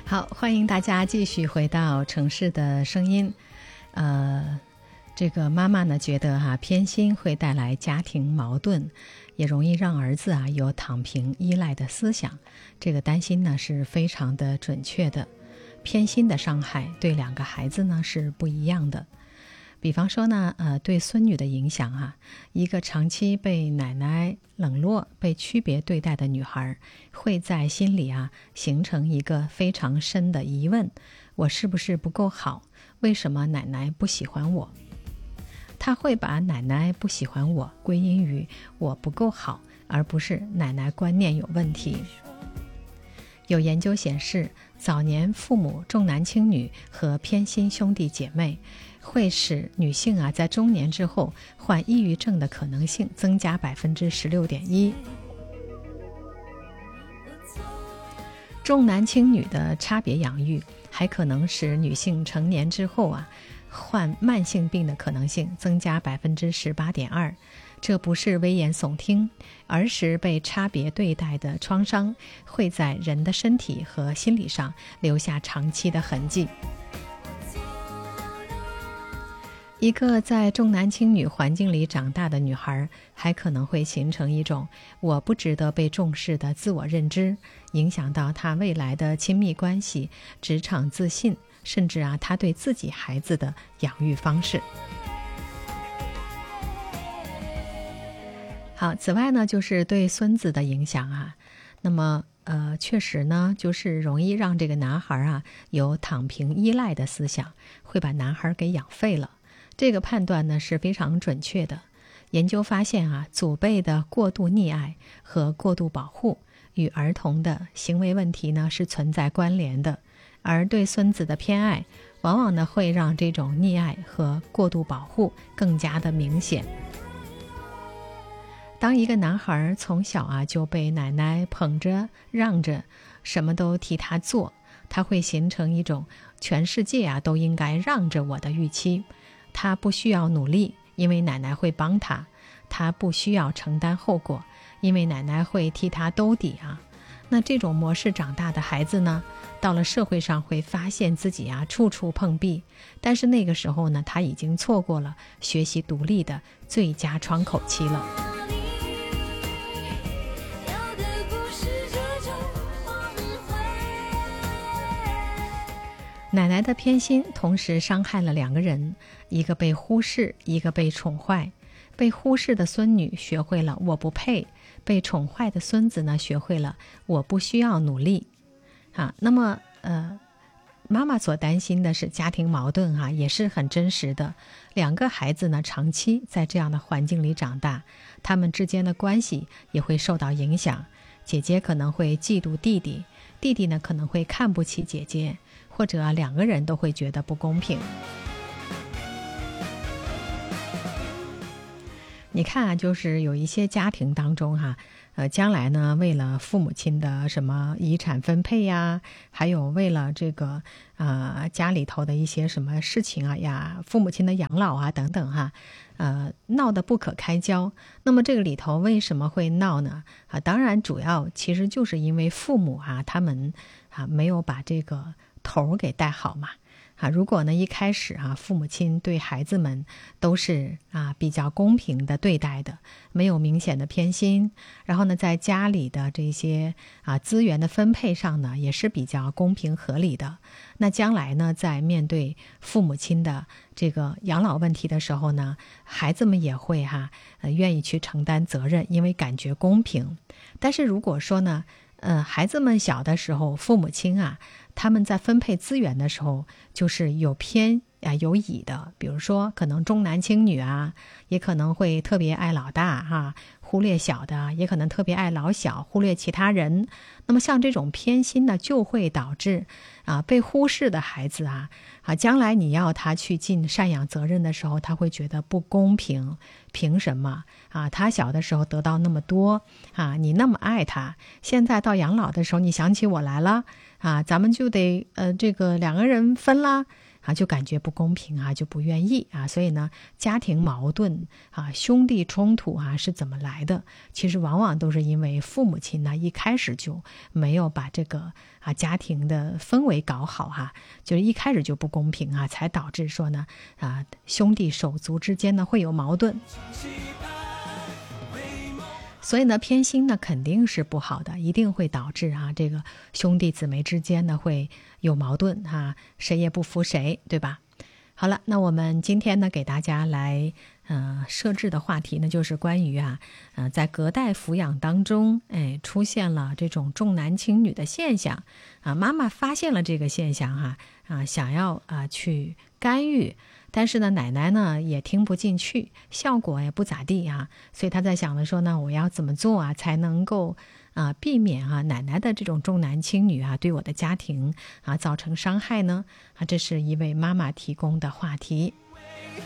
好，欢迎大家继续回到城市的声音。这个妈妈呢觉得偏心会带来家庭矛盾，也容易让儿子有躺平依赖的思想。这个担心呢是非常的准确的。偏心的伤害对两个孩子呢是不一样的。比方说呢，对孙女的影响一个长期被奶奶冷落、被区别对待的女孩，会在心里形成一个非常深的疑问：我是不是不够好？为什么奶奶不喜欢我？她会把奶奶不喜欢我归因于我不够好，而不是奶奶观念有问题。有研究显示，早年父母重男轻女和偏心兄弟姐妹会使女性在中年之后患抑郁症的可能性增加 16.1%。 重男轻女的差别养育还可能使女性成年之后患慢性病的可能性增加 18.2%。 这不是危言耸听，儿时被差别对待的创伤会在人的身体和心理上留下长期的痕迹。一个在重男轻女环境里长大的女孩，还可能会形成一种我不值得被重视的自我认知，影响到她未来的亲密关系、职场自信，甚至她对自己孩子的养育方式。好，此外呢，就是对孙子的影响那么确实呢，就是容易让这个男孩有躺平依赖的思想，会把男孩给养废了。这个判断呢是非常准确的。研究发现祖辈的过度溺爱和过度保护与儿童的行为问题呢是存在关联的，而对孙子的偏爱往往呢会让这种溺爱和过度保护更加的明显。当一个男孩从小就被奶奶捧着让着，什么都替他做，他会形成一种全世界都应该让着我的预期。他不需要努力，因为奶奶会帮他；他不需要承担后果，因为奶奶会替他兜底那这种模式长大的孩子呢，到了社会上会发现自己处处碰壁，但是那个时候呢，他已经错过了学习独立的最佳窗口期了。奶奶的偏心同时伤害了两个人，一个被忽视，一个被宠坏。被忽视的孙女学会了我不配，被宠坏的孙子呢学会了我不需要努力。那么妈妈所担心的是家庭矛盾也是很真实的。两个孩子呢长期在这样的环境里长大，他们之间的关系也会受到影响。姐姐可能会嫉妒弟弟，弟弟呢可能会看不起姐姐，或者两个人都会觉得不公平。你看就是有一些家庭当中将来呢为了父母亲的什么遗产分配呀，还有为了这个家里头的一些什么事情父母亲的养老等等闹得不可开交。那么这个里头为什么会闹呢？当然主要其实就是因为父母他们没有把这个头给带好嘛。如果呢一开始父母亲对孩子们都是比较公平的对待的，没有明显的偏心，然后呢在家里的这些资源的分配上呢也是比较公平合理的，那将来呢在面对父母亲的这个养老问题的时候呢，孩子们也会愿意去承担责任，因为感觉公平。但是如果说呢孩子们小的时候，父母亲他们在分配资源的时候就是有偏有倚的，比如说可能重男轻女也可能会特别爱老大忽略小的，也可能特别爱老小，忽略其他人。那么像这种偏心呢，就会导致被忽视的孩子将来你要他去尽赡养责任的时候，他会觉得不公平，凭什么他小的时候得到那么多你那么爱他，现在到养老的时候你想起我来了咱们就得这个两个人分啦就感觉不公平就不愿意所以呢，家庭矛盾兄弟冲突是怎么来的？其实往往都是因为父母亲呢一开始就没有把这个家庭的氛围搞好就是一开始就不公平才导致说呢兄弟手足之间呢会有矛盾。所以呢，偏心呢肯定是不好的，一定会导致这个兄弟姊妹之间呢会有矛盾谁也不服谁，对吧？好了，那我们今天呢给大家来设置的话题呢就是关于在隔代抚养当中出现了这种重男轻女的现象妈妈发现了这个现象想要去干预，但是呢奶奶呢也听不进去，效果也不咋地所以她在想的说呢，我要怎么做才能够避免奶奶的这种重男轻女对我的家庭造成伤害呢？这是一位妈妈提供的话题。